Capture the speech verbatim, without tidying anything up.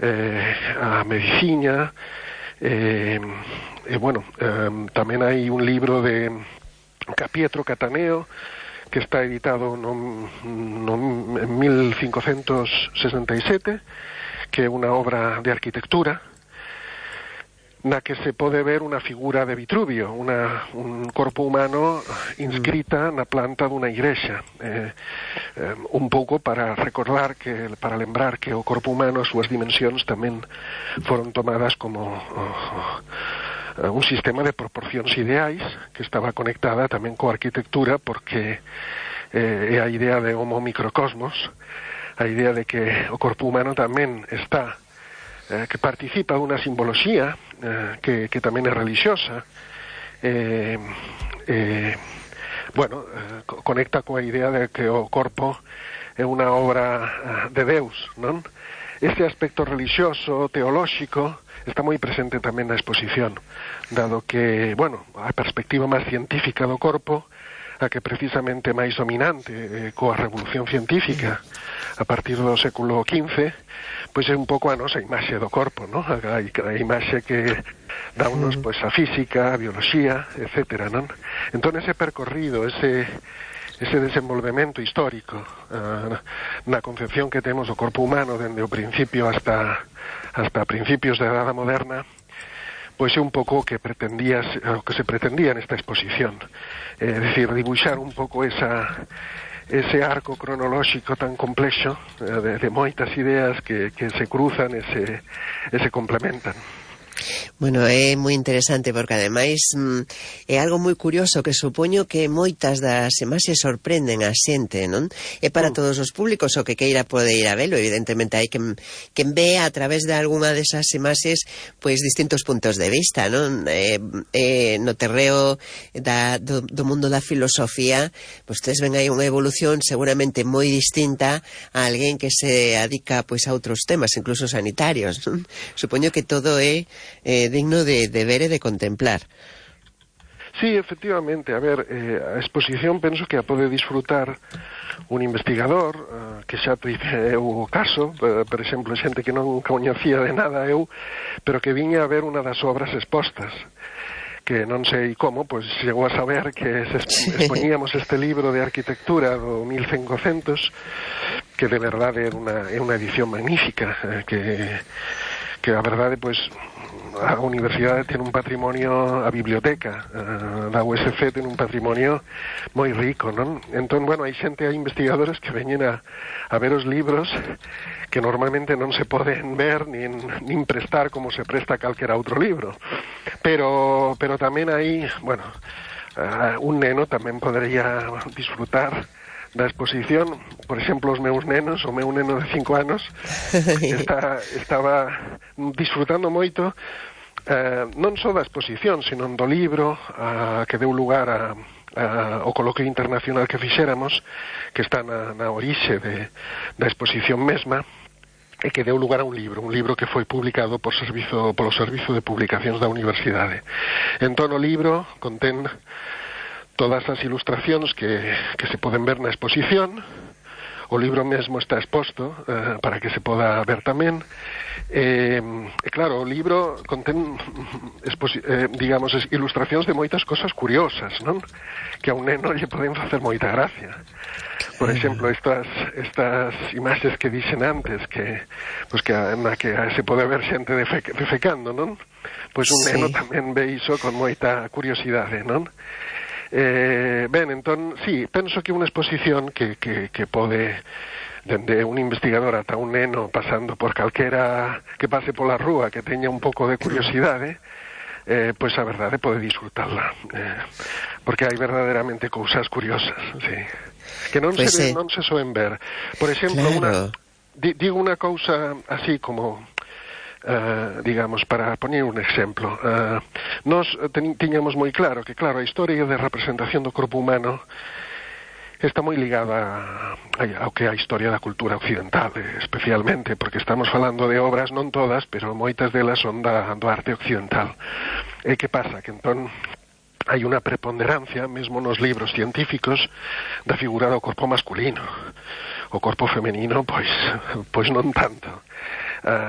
eh, a medicina, eh, e, bueno, eh, tamén hai un libro de Pietro Cataneo, que está editado no, no, en mil cincuentos sesenta y sete, que é unha obra de arquitectura, na que se pode ver unha figura de Vitruvio, una, un corpo humano inscrita na planta dunha igrexa, eh, eh, un pouco para recordar, que para lembrar que o corpo humano, as súas dimensións tamén foron tomadas como oh, oh, un sistema de proporcións ideais, que estaba conectada tamén coa arquitectura, porque eh, é a idea de homo microcosmos, a idea de que o corpo humano tamén está, eh, que participa dunha simboloxía, eh, que, que tamén é religiosa, eh, eh, bueno, eh, conecta coa idea de que o corpo é unha obra de Deus, non? Este aspecto religioso, teolóxico, está moi presente tamén na exposición, dado que, bueno, a perspectiva máis científica do corpo, a que precisamente máis dominante eh, coa revolución científica a partir do século quince, pois é un pouco a nosa imaxe do corpo, non? A, a, a imaxe que dáunos pois a física, a bioloxía, etcétera, non? Entón ese percorrido, ese ese desenvolvemento histórico uh, na concepción que temos do corpo humano dende o principio hasta hasta principios da Edade Moderna, pois é un pouco o que pretendía, o que se pretendía nesta exposición, é eh, dicir, dibuixar un pouco esa ese arco cronolóxico tan complexo, eh, de, de moitas ideas que, que se cruzan e se, e se complementan. Bueno, é moi interesante porque ademais mm, é algo moi curioso que supoño que moitas das imaxes sorprenden a xente, non? É para mm. todos os públicos, o que queira pode ir a velo, evidentemente hai quen, quen ve a través de algunha desas imaxes pois distintos puntos de vista, non? Eh, eh, no terreo da, do, do mundo da filosofía, pois tes ven aí unha evolución seguramente moi distinta a alguén que se adica pois a outros temas, incluso sanitarios, non? Supoño que todo é Eh, digno de, de ver e de contemplar. Sí, efectivamente, a ver, eh, a exposición penso que a pode disfrutar un investigador, uh, que xa tive o caso, uh, por exemplo, xente que non coñecía de nada eu, pero que viña a ver unha das obras expostas, que non sei como, pois chegou a saber que se expoñíamos este libro de arquitectura do mil cincuentos, que de verdade é unha, é unha edición magnífica, eh, que, que a verdade, pois, a universidade ten un patrimonio, a biblioteca uh, da U S C ten un patrimonio moi rico, non? Entón, bueno, hai xente, hai investigadores que veñen a, a ver os libros que normalmente non se poden ver nin, nin prestar como se presta calquera outro libro, pero pero tamén hai, bueno, uh, un neno tamén podería disfrutar da exposición. Por exemplo, os meus nenos, o meu neno de cinco anos está, estaba disfrutando moito, eh, non só da exposición, sino do libro a, que deu lugar a, a, ao coloquio internacional que fixéramos, que está na, na orixe de, da exposición mesma, e que deu lugar a un libro, un libro que foi publicado por servizo, polo Servizo de Publicacións da Universidade. Entón, o libro contén todas as ilustracións que, que se poden ver na exposición. O libro mesmo está exposto eh, para que se poda ver tamén. E, e claro, o libro contén, eh, digamos, ilustracións de moitas cosas curiosas, non? Que a un neno lle poden facer moita gracia. Por exemplo, estas estas imaxes que dixen antes, que pues que na que se pode ver xente defecando, non? Pois un neno sí. Tamén ve iso con moita curiosidade, non? Eh, ben, entón, sí, penso que unha exposición que, que, que pode, dende un investigador ata un neno, pasando por calquera que pase pola rúa, que teña un pouco de curiosidade, eh, pois a verdade pode disfrutarla, eh, porque hai verdadeiramente cousas curiosas, sí, que non, pues se, eh... non se soen ver. Por exemplo, claro. una, di, digo unha cousa así como... Uh, digamos, para poner un exemplo, uh, nos ten, tiñamos moi claro que, claro, a historia de representación do corpo humano está moi ligada a, ao que é a historia da cultura occidental, especialmente, porque estamos falando de obras, non todas, pero moitas delas son da, do arte occidental. E que pasa? Que entón hai unha preponderancia, mesmo nos libros científicos, da figura do corpo masculino. O corpo femenino, pois, pois non tanto. Uh,